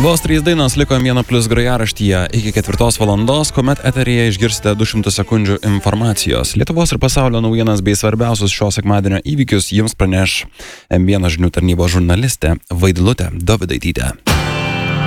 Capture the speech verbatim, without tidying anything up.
Vos trys dainos liko vieno plius grojaraštyje iki ketvirtos valandos, kuomet eteryje išgirsite du šimtus sekundžių informacijos. Lietuvos ir pasaulio naujienas bei svarbiausius šio sekmadienio įvykius jums praneš M vienas žinių tarnybos žurnalistė Vaidilutė Dovydaitytė.